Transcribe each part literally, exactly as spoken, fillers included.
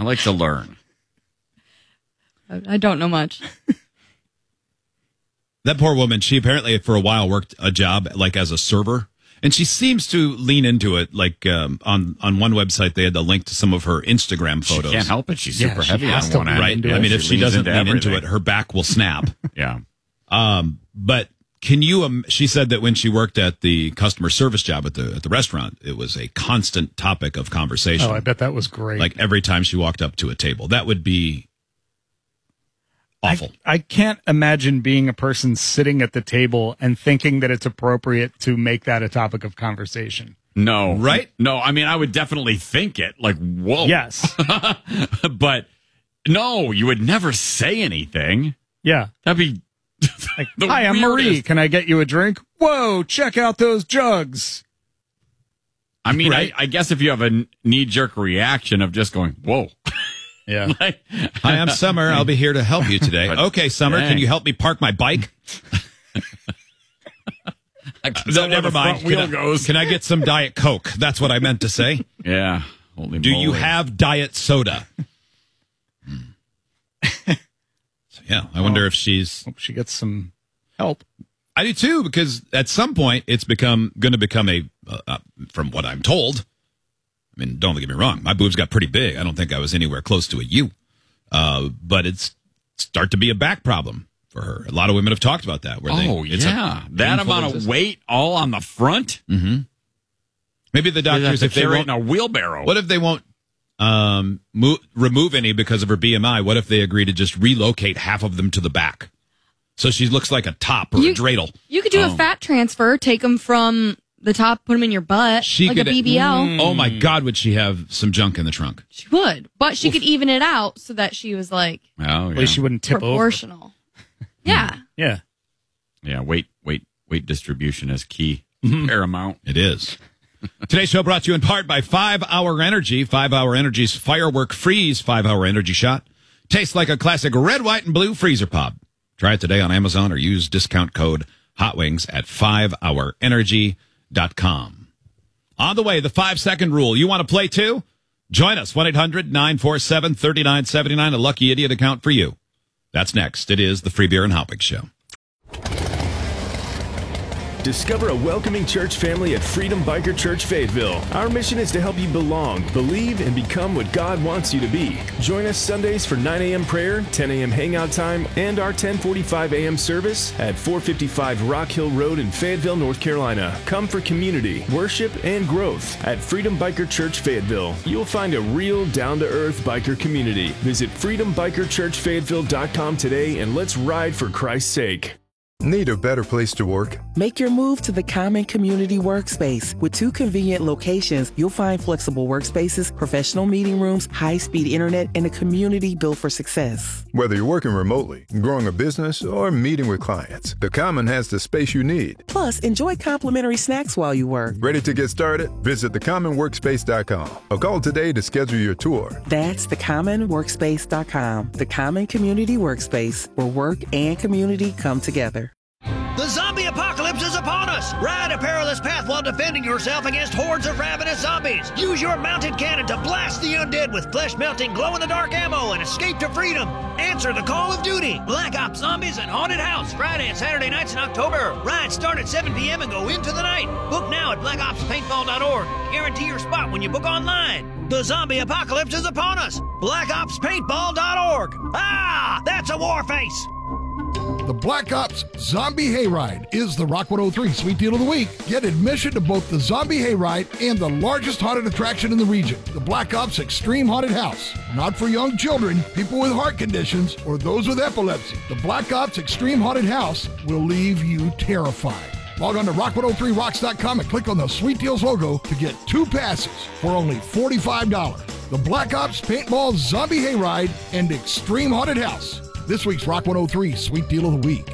I like to learn. I don't know much. That poor woman, she apparently for a while worked a job like as a server. And she seems to lean into it. Like um, on, on one website, they had the link to some of her Instagram photos. She can't help it. She's Yeah, super she heavy has on to one lean end. Right? into I it. mean, if she leans doesn't into lean into everything. it, her back will snap. Yeah. Um, but can you? Um, she said that when she worked at the customer service job at the at the restaurant, it was a constant topic of conversation. Oh, I bet that was great. Like every time she walked up to a table, that would be awful. I, I can't imagine being a person sitting at the table and thinking that it's appropriate to make that a topic of conversation. No. Right? No, I mean, I would definitely think it. Like, whoa. Yes. But no, you would never say anything. Yeah. That'd be Like, the hi, I'm Marie. weirdest. Can I get you a drink? Whoa, check out those jugs. I mean, Right. I, I guess if you have a knee-jerk reaction of just going, whoa. Yeah. Like, Hi, I'm Summer. I'll be here to help you today. But Okay, Summer, dang. can you help me park my bike? No, never mind. Front wheel Can I, goes. can I get some Diet Coke? That's what I meant to say. Yeah. Holy Do you moly. have diet soda? Hmm. So, yeah, I wonder if she's. Hope she gets some help. I do too, because at some point it's become going to become a. Uh, uh, from what I'm told, I mean, don't get me wrong, my boobs got pretty big. I don't think I was anywhere close to a U, uh, but it's start to be a back problem for her. A lot of women have talked about that. Where Oh, they, it's yeah. a That painful amount of existence. weight all on the front? Mm-hmm. Maybe the They'd have doctors, to if they carry won't, it in a wheelbarrow. what if they won't um, mo- remove any because of her B M I? What if they agree to just relocate half of them to the back, so she looks like a top or You- a dreidel? You could do Oh. a fat transfer, take them from the top, put them in your butt, She like could- a B B L. Oh my God, would she have some junk in the trunk? She would, but she could even it out so that she was like Oh, At yeah. least she wouldn't tip over. proportional. Yeah. Yeah. Yeah, weight, weight, weight distribution is key. Mm-hmm. Paramount. It is. Today's show brought to you in part by five hour Energy. five hour Energy's Firework Freeze five hour Energy Shot. Tastes like a classic red, white, and blue freezer pop. Try it today on Amazon or use discount code HOTWINGS at five hour energy dot com. On the way, the five-second rule. You want to play too? Join us, one eight hundred nine four seven three nine seven nine, a lucky idiot account for you. That's next. It is the Free Beer and Hot Wings Show. Discover a welcoming church family at Freedom Biker Church Fayetteville. Our mission is to help you belong, believe, and become what God wants you to be. Join us Sundays for nine a.m. prayer, ten a.m. hangout time, and our ten forty-five a.m. service at four fifty-five Rock Hill Road in Fayetteville, North Carolina. Come for community, worship, and growth at Freedom Biker Church Fayetteville. You'll find a real, down-to-earth biker community. Visit freedom biker church fayetteville dot com today and let's ride for Christ's sake. Need a better place to work? Make your move to the Common Community Workspace. With two convenient locations, you'll find flexible workspaces, professional meeting rooms, high-speed internet, and a community built for success. Whether you're working remotely, growing a business, or meeting with clients, the Common has the space you need. Plus, enjoy complimentary snacks while you work. Ready to get started? Visit the common workspace dot com or call today to schedule your tour. That's the common workspace dot com. The Common Community Workspace, where work and community come together. The zombie apocalypse is upon us! Ride a perilous path while defending yourself against hordes of ravenous zombies. Use your mounted cannon to blast the undead with flesh-melting, glow-in-the-dark ammo and escape to freedom. Answer the call of duty. Black Ops Zombies and Haunted House, Friday and Saturday nights in October. Rides start at seven p.m. and go into the night. Book now at black ops paintball dot org. Guarantee your spot when you book online. The zombie apocalypse is upon us. black ops paintball dot org. Ah, that's a war face. The Black Ops Zombie Hayride is the Rock one oh three Sweet Deal of the Week. Get admission to both the Zombie Hayride and the largest haunted attraction in the region, the Black Ops Extreme Haunted House. Not for young children, people with heart conditions, or those with epilepsy. The Black Ops Extreme Haunted House will leave you terrified. Log on to rock one oh three rocks dot com and click on the Sweet Deals logo to get two passes for only forty-five dollars. The Black Ops Paintball Zombie Hayride and Extreme Haunted House. This week's Rock one oh three Sweet Deal of the Week.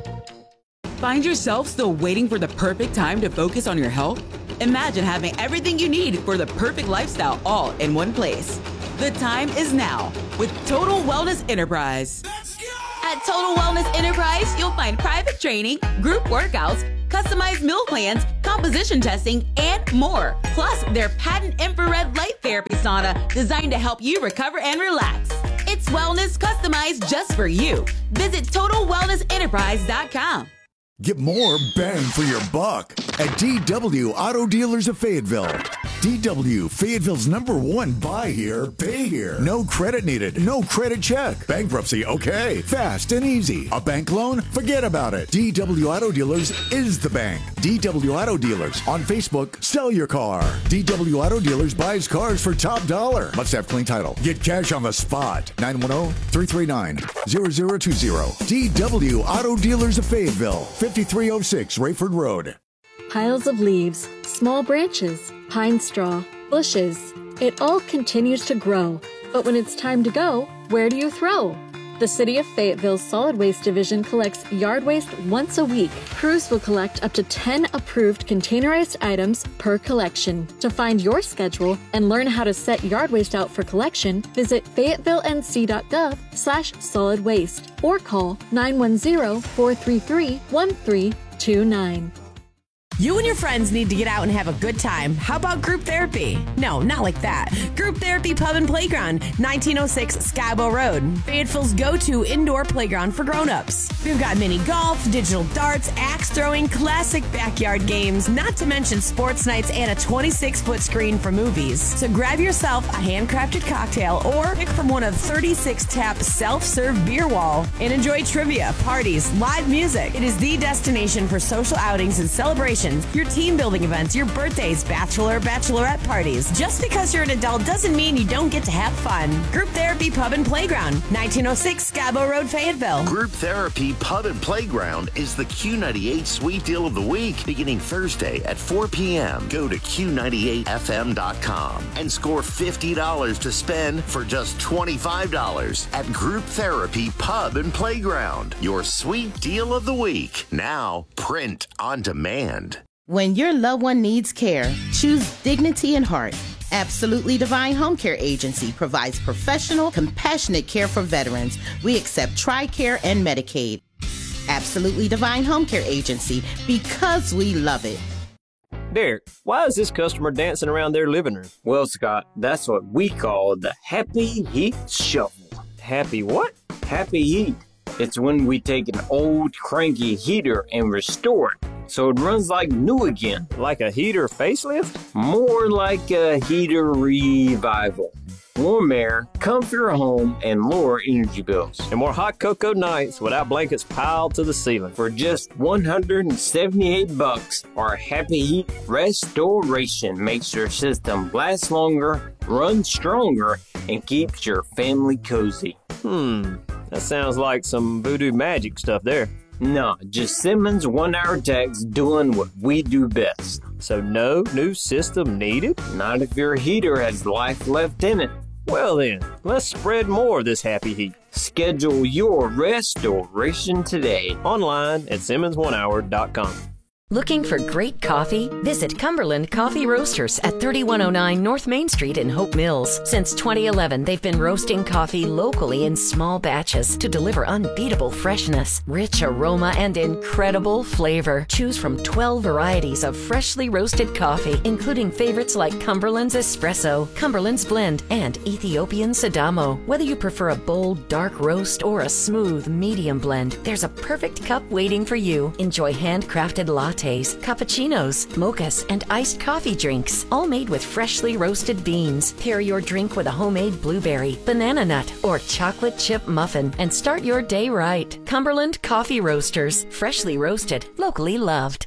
Find yourself still waiting for the perfect time to focus on your health? Imagine having everything you need for the perfect lifestyle all in one place. The time is now with Total Wellness Enterprise. At Total Wellness Enterprise, you'll find private training, group workouts, customized meal plans, decomposition testing, and more. Plus, their patent infrared light therapy sauna designed to help you recover and relax. It's wellness customized just for you. Visit total wellness enterprise dot com. Get more bang for your buck at D W Auto Dealers of Fayetteville. D W, Fayetteville's number one buy here, pay here. No credit needed, no credit check. Bankruptcy, okay. Fast and easy. A bank loan? Forget about it. D W Auto Dealers is the bank. D W Auto Dealers. On Facebook, sell your car. D W Auto Dealers buys cars for top dollar. Must have clean title. Get cash on the spot. nine one zero, three three nine, zero zero two zero. D W Auto Dealers of Fayetteville. fifty-three oh six Rayford Road. Piles of leaves, small branches, pine straw, bushes. It all continues to grow. But when it's time to go, where do you throw? The City of Fayetteville's Solid Waste Division collects yard waste once a week. Crews will collect up to ten approved containerized items per collection. To find your schedule and learn how to set yard waste out for collection, visit fayetteville n c dot gov slash solid waste or call nine one zero, four three three, one three two nine. You and your friends need to get out and have a good time. How about group therapy? No, not like that. Group Therapy Pub and Playground, nineteen oh six Skybo Road. Fayetteville's go-to indoor playground for grown-ups. We've got mini golf, digital darts, axe throwing, classic backyard games, not to mention sports nights and a twenty-six foot screen for movies. So grab yourself a handcrafted cocktail or pick from one of thirty-six tap self-serve beer wall and enjoy trivia, parties, live music. It is the destination for social outings and celebrations, your team building events, your birthdays, bachelor, bachelorette parties. Just because you're an adult doesn't mean you don't get to have fun. Group Therapy Pub and Playground, nineteen oh six Scabo Road, Fayetteville. Group Therapy Pub and Playground is the Q ninety-eight Sweet Deal of the Week, beginning Thursday at four p.m. Go to Q ninety-eight F M dot com and score fifty dollars to spend for just twenty-five dollars at Group Therapy Pub and Playground. Your Sweet Deal of the Week, now print on demand. When your loved one needs care, choose dignity and heart. Absolutely Divine Home Care Agency provides professional, compassionate care for veterans. We accept TRICARE and Medicaid. Absolutely Divine Home Care Agency, because we love it. Derek, why is this customer dancing around their living room? Well, Scott, that's what we call the Happy Heat Shuffle. Happy what? Happy Heat. It's when we take an old cranky heater and restore it so it runs like new again. Like a heater facelift? More like a heater revival. Warm air, comfier home, and lower energy bills. And more hot cocoa nights without blankets piled to the ceiling. For just one hundred seventy-eight bucks, our Happy Heat Restoration makes your system last longer, run stronger, and keeps your family cozy. Hmm, that sounds like some voodoo magic stuff there. No, just Simmons one-hour techs doing what we do best. So no new system needed? Not if your heater has life left in it. Well then, let's spread more of this happy heat. Schedule your restoration today online at simmons one hour dot com. Looking for great coffee? Visit Cumberland Coffee Roasters at thirty-one oh nine North Main Street in Hope Mills. Since twenty eleven, they've been roasting coffee locally in small batches to deliver unbeatable freshness, rich aroma, and incredible flavor. Choose from twelve varieties of freshly roasted coffee, including favorites like Cumberland's Espresso, Cumberland's Blend, and Ethiopian Sidamo. Whether you prefer a bold, dark roast or a smooth, medium blend, there's a perfect cup waiting for you. Enjoy handcrafted lattes, cappuccinos, mochas, and iced coffee drinks, all made with freshly roasted beans. Pair your drink with a homemade blueberry, banana nut, or chocolate chip muffin, and start your day right. Cumberland Coffee Roasters, freshly roasted, locally loved.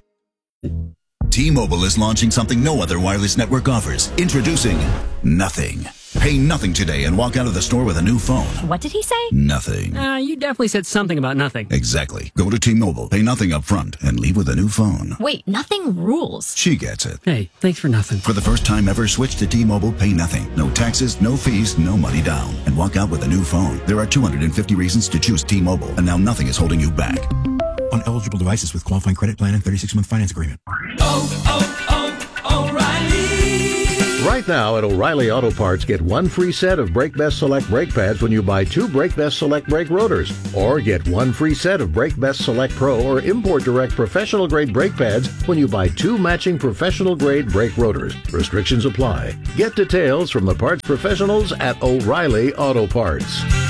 T-Mobile is launching something no other wireless network offers. Introducing Nothing. Pay nothing today and walk out of the store with a new phone. What did he say? Nothing. Uh, you definitely said something about nothing. Exactly. Go to T-Mobile, pay nothing up front, and leave with a new phone. Wait, nothing rules. She gets it. Hey, thanks for nothing. For the first time ever, switch to T-Mobile, pay nothing. No taxes, no fees, no money down. And walk out with a new phone. There are two hundred fifty reasons to choose T-Mobile, and now nothing is holding you back. On eligible devices with qualifying credit plan and thirty-six month finance agreement. Oh, oh, oh, O'Reilly. Right now at O'Reilly Auto Parts, get one free set of Brake Best Select brake pads when you buy two Brake Best Select brake rotors. Or get one free set of Brake Best Select Pro or Import Direct professional grade brake pads when you buy two matching professional grade brake rotors. Restrictions apply. Get details from the parts professionals at O'Reilly Auto Parts.